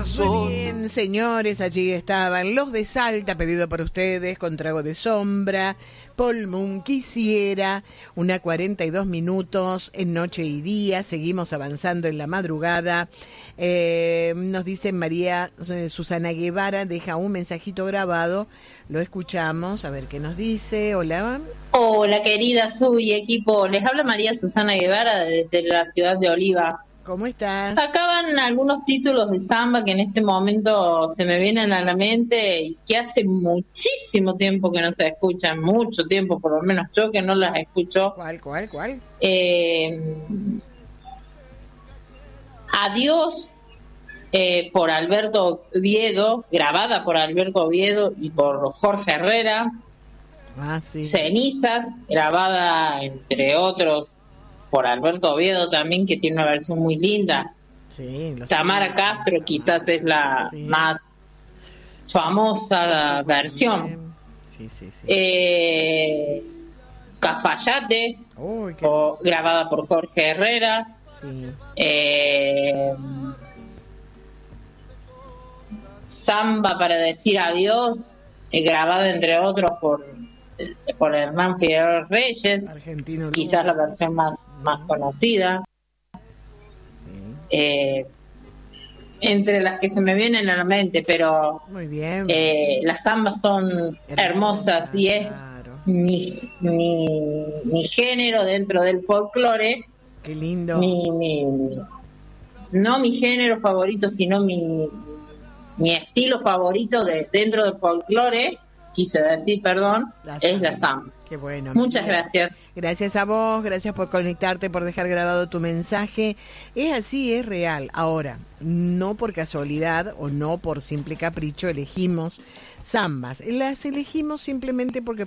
corazón. Muy bien, señores, allí estaban los de Salta, pedido por ustedes, con Trago de Sombra, Paul Moon, Quisiera, 1:42 minutos en Noche y Día, seguimos avanzando en la madrugada. Nos dice María Susana Guevara, deja un mensajito grabado, lo escuchamos, a ver qué nos dice. Hola. Hola, querida Su y equipo, les habla María Susana Guevara desde la ciudad de Oliva. ¿Cómo estás? Acá van algunos títulos de samba que en este momento se me vienen a la mente y que hace muchísimo tiempo que no se escuchan, mucho tiempo, por lo menos yo que no las escucho. ¿Cuál? Adiós, por Alberto Oviedo, grabada por Alberto Oviedo y por Jorge Herrera. Sí. Cenizas, grabada entre otros por Alberto Oviedo también, que tiene una versión muy linda. Sí, Tamara Castro quizás es la más famosa versión. Sí. Cafayate, grabada por Jorge Herrera. Samba para decir adiós, grabada entre otros por Hernán Figueroa Reyes, argentino, quizás la versión más conocida. Entre las que se me vienen a la mente, pero muy bien. Las zambas son hermosas y es mi género dentro del folclore. Qué lindo. No mi género favorito, sino mi estilo favorito dentro del folclore, quise decir, perdón, es la samba. Qué bueno. Muchas gracias. Gracias a vos, gracias por conectarte, por dejar grabado tu mensaje. Es así, es real. Ahora, no por casualidad o no por simple capricho elegimos zambas. Las elegimos simplemente porque